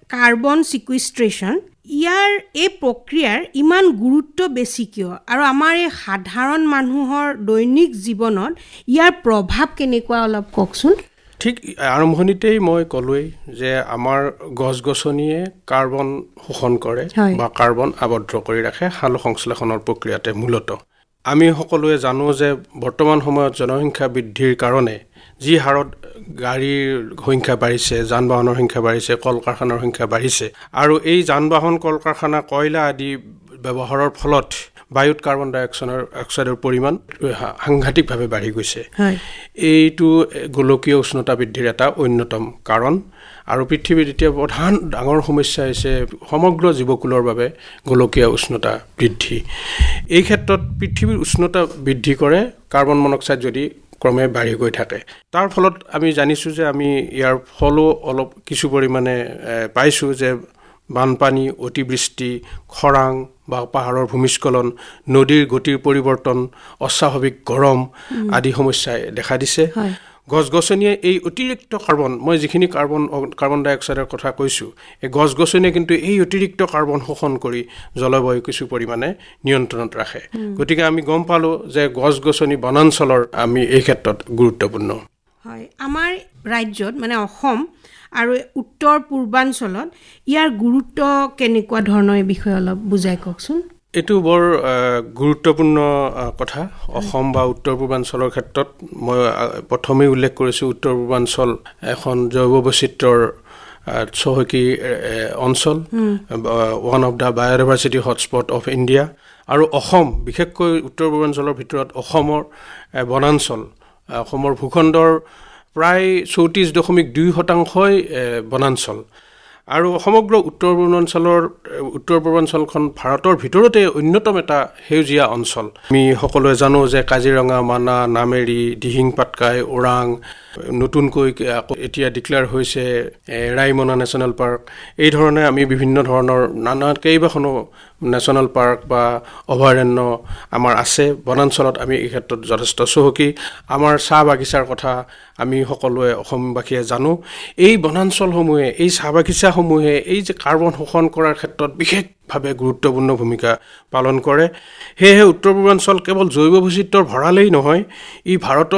carbon সিকুৱেষ্ট্ৰেশ্যন ইয়াৰ এই প্ৰক্ৰিয়াৰ ইমান গুৰুত্ব বেছি কিয় আৰু আমাৰ এই সাধাৰণ মানুহৰ দৈনিক জীৱনত ইয়াৰ প্ৰভাৱ কেনেকুৱা অলপ কওকচোন ঠিক আৰম্ভণিতেই মই ক'লোৱেই যে আমাৰ গছ-গছনিয়ে কাৰ্বন শোষণ কৰে বা কাৰ্বন আবদ্ধ কৰি ৰাখে সালোক সংশ্লেষণৰ প্ৰক্ৰিয়াতে মূলত আমি সকলোৱে জানো যে বৰ্তমান সময়ত জনসংখ্যা বৃদ্ধিৰ কাৰণে যি হাৰত গাড়ীৰ সংখ্যা বাঢ়িছে যান-বাহনৰ সংখ্যা বাঢ়িছে কল-কাৰখানাৰ সংখ্যা বাঢ়িছে আৰু এই যান-বাহন কল-কাৰখানা কয়লা আদি ব্যৱহাৰৰ ফলত বায়ুত কাৰ্বন ডাই অক্সাইডৰ পৰিমাণ সাংঘাতিকভাৱে বাঢ়ি গৈছে এইটো গোলকীয় উষ্ণতা বৃদ্ধিৰ এটা অন্যতম কাৰণ আৰু পৃথিৱীৰ এতিয়া প্ৰধান ডাঙৰ সমস্যা হৈছে সমগ্ৰ জীৱকুলৰ বাবে গোলকীয় উষ্ণতা বৃদ্ধি এই ক্ষেত্ৰত পৃথিৱীৰ উষ্ণতা বৃদ্ধি কৰে কাৰ্বন মনক্সাইড যদি ক্ৰমে বাঢ়ি গৈ থাকে তাৰ ফলত আমি জানিছোঁ যে আমি ইয়াৰ ফলো অলপ কিছু পৰিমাণে পাইছোঁ যে বানপানী অতিবৃষ্টি খৰাং বা পাহাৰৰ ভূমিস্খলন নদীৰ গতিৰ পৰিৱৰ্তন অস্বাভাৱিক গৰম আদি সমস্যাই দেখা দিছে গছ-গছনিয়ে এই অতিৰিক্ত কাৰ্বন মই যিখিনি কাৰ্বন ডাই অক্সাইডৰ কথা কৈছোঁ এই গছ-গছনিয়ে কিন্তু এই অতিৰিক্ত কাৰ্বন শোষণ কৰি জলবায়ু কিছু পৰিমাণে নিয়ন্ত্ৰণত ৰাখে গতিকে আমি গম পালোঁ যে গছ-গছনি বনাঞ্চলৰ আমি এই ক্ষেত্ৰত গুৰুত্বপূৰ্ণ হয় আমাৰ ৰাজ্যত মানে অসম আৰু উত্তৰ পূৰ্বাঞ্চলত ইয়াৰ গুৰুত্ব কেনেকুৱা ধৰণৰ এই বিষয়ে অলপ বুজাই কওকচোন এইটো বৰ গুৰুত্বপূৰ্ণ কথা অসম বা উত্তৰ পূৰ্বাঞ্চলৰ ক্ষেত্ৰত মই প্ৰথমেই উল্লেখ কৰিছোঁ উত্তৰ পূৰ্বাঞ্চল এখন জৈৱ বৈচিত্ৰ্যৰ চহকী অঞ্চল one of the biodiversity hotspot of India আৰু অসম বিশেষকৈ উত্তৰ পূৰ্বাঞ্চলৰ ভিতৰত অসমৰ বনাঞ্চল অসমৰ ভূখণ্ডৰ প্ৰায় 34.2% বনাঞ্চল আৰু সমগ্ৰ উত্তৰ পূৰ্বাঞ্চলখন ভাৰতৰ ভিতৰতে অন্যতম এটা সেউজীয়া অঞ্চল আমি সকলোৱে জানো যে কাজিৰঙা মানা নামেৰি দিহিং পাটকাই ওৰাং নতুনকৈ এতিয়া ডিক্লেয়াৰ হৈছে ৰাইমনা নেশ্যনেল পাৰ্ক এই ধৰণে আমি বিভিন্ন ধৰণৰ নানা কেইবাখনো নেশ্যনেল পাৰ্ক বা অভয়াৰণ্য আমাৰ আছে বনাঞ্চলত আমি এই ক্ষেত্ৰত যথেষ্ট চহকী আমাৰ চাহ বাগিচাৰ কথা আমি সকলোৱে অসমবাসীয়ে জানো এই বনাঞ্চলসমূহে এই চাহ বাগিচাসমূহে এই যে কাৰ্বন শোষণ কৰাৰ ক্ষেত্ৰত বিশেষভাৱে গুৰুত্বপূৰ্ণ ভূমিকা পালন কৰে সেয়েহে উত্তৰ পূৰ্বাঞ্চল কেৱল জৈৱ বৈচিত্ৰ্যৰ ভঁৰালেই নহয় ই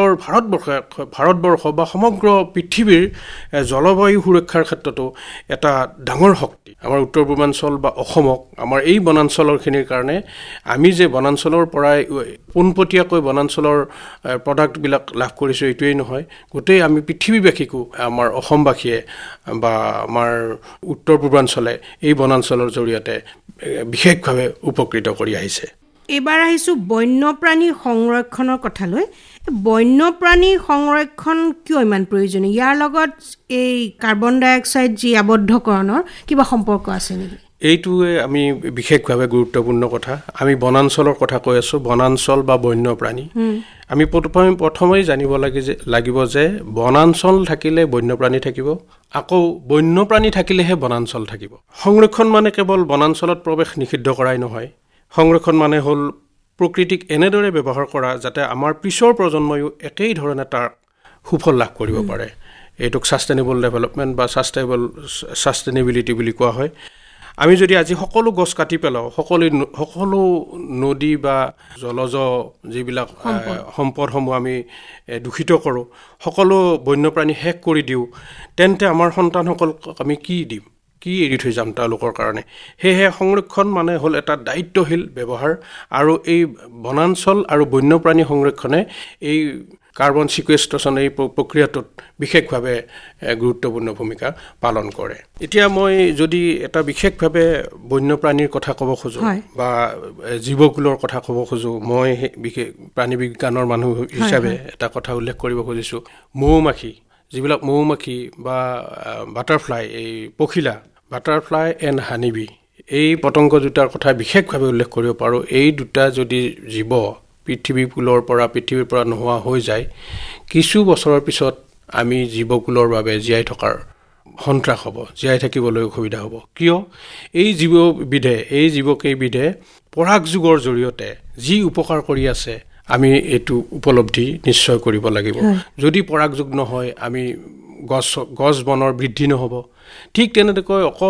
ভাৰতবৰ্ষ বা সমগ্ৰ পৃথিৱীৰ জলবায়ু সুৰক্ষাৰ ক্ষেত্ৰতো এটা ডাঙৰ শক্তি আমাৰ উত্তৰ পূৰ্বাঞ্চল বা অসমক আমাৰ এই বনাঞ্চলৰখিনিৰ কাৰণে আমি যে বনাঞ্চলৰ পৰাই পোনপটীয়াকৈ বনাঞ্চলৰ প্ৰডাক্টবিলাক লাভ কৰিছোঁ এইটোৱেই নহয় গোটেই আমি পৃথিৱীবাসীকো আমাৰ অসমবাসীয়ে বা আমাৰ উত্তৰ পূৰ্বাঞ্চলে এই বনাঞ্চলৰ জৰিয়তে বিশেষভাৱে উপকৃত কৰি আহিছে এবাৰ আহিছোঁ বন্যপ্ৰাণী সংৰক্ষণৰ কথালৈ বন্যপ্ৰাণী সংৰক্ষণ কিয় ইমান প্ৰয়োজনীয় ইয়াৰ লগত এই কাৰ্বন ডাই অক্সাইড যি আবদ্ধকৰণৰ কিবা সম্পৰ্ক আছে নেকি এইটোৱে আমি বিশেষভাৱে গুৰুত্বপূৰ্ণ কথা আমি বনাঞ্চলৰ কথা কৈ আছোঁ বনাঞ্চল বা বন্যপ্ৰাণী আমি প্ৰথমেই জানিব লাগিব যে বনাঞ্চল থাকিলে বন্যপ্ৰাণী থাকিব আকৌ বন্যপ্ৰাণী থাকিলেহে বনাঞ্চল থাকিব সংৰক্ষণ মানে কেৱল বনাঞ্চলত প্ৰৱেশ নিষিদ্ধ কৰাই নহয় সংৰক্ষণ মানে হ'ল প্ৰকৃতিক এনেদৰে ব্যৱহাৰ কৰা যাতে আমাৰ পিছৰ প্ৰজন্ময়ো একেই ধৰণে তাৰ সুফল লাভ কৰিব পাৰে এইটোক সাষ্টেইনেবল ডেভেলপমেণ্ট বা সাষ্টেইনেবিলিটি বুলি কোৱা হয় আমি যদি আজি সকলো গছ কাটি পেলাওঁ সকলো নদী বা জলজ যিবিলাক সম্পদসমূহ আমি দূষিত কৰোঁ সকলো বন্যপ্ৰাণী শেষ কৰি দিওঁ তেন্তে আমাৰ সন্তানসকলক আমি কি দিম কি এৰি থৈ যাম তেওঁলোকৰ কাৰণে সেয়েহে সংৰক্ষণ মানে হ'ল এটা দায়িত্বশীল ব্যৱহাৰ আৰু এই বনাঞ্চল আৰু বন্যপ্ৰাণী সংৰক্ষণে এই কাৰ্বন সিকুৱেষ্ট্ৰেশ্যন এই প্ৰক্ৰিয়াটোত বিশেষভাৱে গুৰুত্বপূৰ্ণ ভূমিকা পালন কৰে এতিয়া মই যদি এটা বিশেষভাৱে বন্যপ্ৰাণীৰ কথা ক'ব খোজোঁ বা জীৱকুলৰ কথা ক'ব খোজোঁ মই বিশেষ প্ৰাণী বিজ্ঞানৰ মানুহ হিচাপে এটা কথা উল্লেখ কৰিব খুজিছোঁ যিবিলাক মৌমাখি বা বাটাৰফ্লাই এই পখিলা বাটাৰফ্লাই এণ্ড হানিবি এই পতংগ দুটাৰ কথা বিশেষভাৱে উল্লেখ কৰিব পাৰোঁ এই দুটা যদি জীৱ পৃথিৱীৰ পৰা নোহোৱা হৈ যায় কিছু বছৰৰ পিছত আমি জীৱকুলৰ বাবে জীয়াই থকাৰ সন্ত্ৰাস হ'ব জীয়াই থাকিবলৈ অসুবিধা হ'ব কিয় এই জীৱকেইবিধে পৰাগ যুগৰ জৰিয়তে যি উপকাৰ কৰি আছে আমি এইটো উপলব্ধি নিশ্চয় কৰিব লাগিব যদি পৰাগ যুগ নহয় আমি গছ বনৰ বৃদ্ধি নহ'ব ঠিক তেনেকৈ